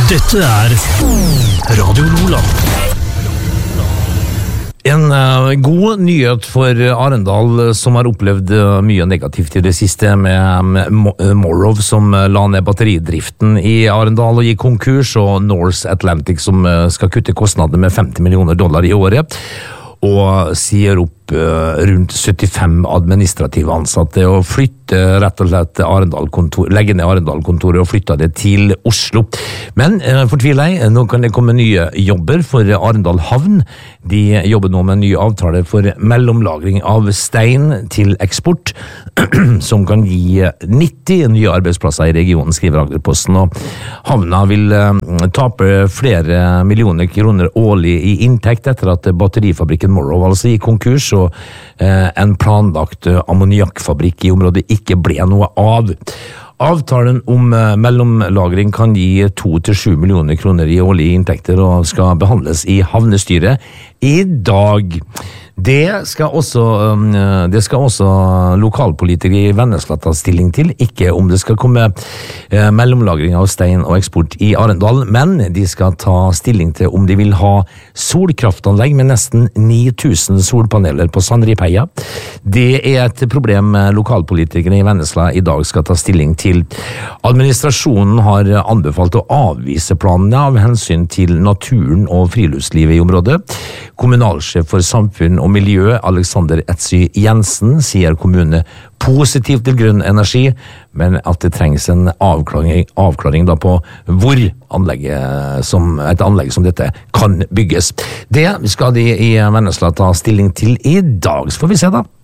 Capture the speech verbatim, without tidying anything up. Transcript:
Dette er Radio Nordland. En uh, god nyhet for Arendal, som har opplevd uh, mye negativt i det siste med um, Morrow, som uh, la ned batteridriften i Arendal og gikk konkurs, og Norse Atlantic, som uh, skal kutte kostnader med femti millioner dollar i året, og sier opp uh, rundt syttifem administrative ansatte, og flytte rett og slett Arendal-kontor, legge ned Arendal-kontoret og flytte det til Oslo. Men uh, fortviler jeg, nå kan det komme nye jobber for Arendal Havn. De jobber nå med en ny avtale for mellomlagring av stein til eksport, som kan gi nitti nye arbeidsplasser i regionen, skriver Agderposten, og havna vil uh, tape flere millioner kroner årlig i inntekt etter at batterifabrikken Morrow altså gikk konkurs, og eh, en planlagt uh, ammoniakkfabrikk i området ikke ble noe av. Avtalen om uh, mellomlagring kan gi to til sju millioner kroner i årlige inntekter og skal behandles i havnestyret i dag. Det skal også, um, det skal også lokalpolitikere i Vennesla ta stilling til, ikke om det skal komme uh, mellomlagring av stein og eksport i Arendal, men de skal ta stilling til om de vil ha solkraftanlegg med nesten ni tusen solpaneler på Sandripeia. Det er et problem lokalpolitikere i Vennesla i dag skal ta stilling til. Administrasjonen har anbefalt å avvise planene av hensyn til naturen og friluftslivet i området. Kommunalsjef for samfunn og miljø, Alexander Etsy Jensen, sier kommunene positivt til grønn energi, men at det trengs en avklaring, avklaring da på hvor anlegget som, et anlegg som dette kan bygges. Det skal de i Vennesla ta stilling til i dag, så får vi se da.